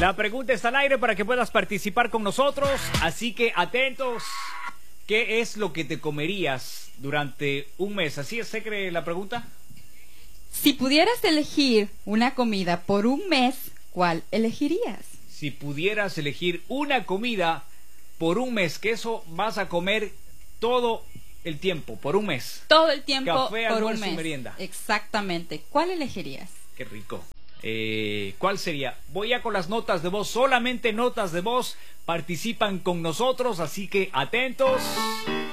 La pregunta está al aire para que puedas participar con nosotros, así que atentos. ¿Qué es lo que te comerías durante un mes? ¿Así es, Secre, la pregunta? Si pudieras elegir una comida por un mes, ¿cuál elegirías? Si pudieras elegir una comida por un mes, que eso vas a comer todo el tiempo, por un mes. Todo el tiempo Café, por almuerzo un mes. y merienda. Exactamente. ¿Cuál elegirías? Qué rico. ¿Cuál sería? Voy ya con las notas de voz. Solamente notas de voz participan con nosotros, así que atentos.